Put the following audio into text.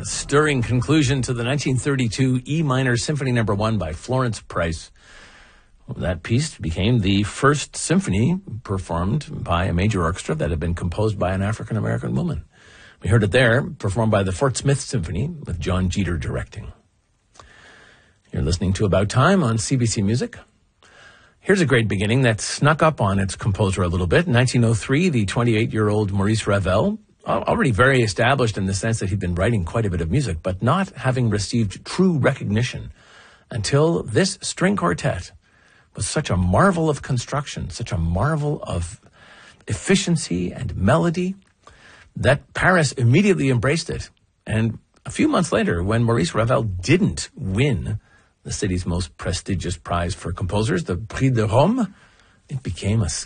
Stirring conclusion to the 1932 E minor Symphony No. 1 by Florence Price. That piece became the first symphony performed by a major orchestra that had been composed by an African-American woman. We heard it there, performed by the Fort Smith Symphony, with John Jeter directing. You're listening to About Time on CBC Music. Here's a great beginning that snuck up on its composer a little bit. In 1903, the 28-year-old Maurice Ravel, already very established in the sense that he'd been writing quite a bit of music, but not having received true recognition until this string quartet was such a marvel of construction, such a marvel of efficiency and melody, that Paris immediately embraced it. And a few months later, when Maurice Ravel didn't win the city's most prestigious prize for composers, the Prix de Rome, it became a